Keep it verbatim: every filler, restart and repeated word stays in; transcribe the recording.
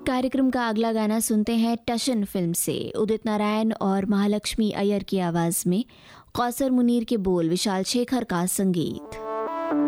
कार्यक्रम का अगला गाना सुनते हैं टशन फिल्म से। उदित नारायण और महालक्ष्मी अय्यर की आवाज में, कौसर मुनीर के बोल, विशाल शेखर का संगीत।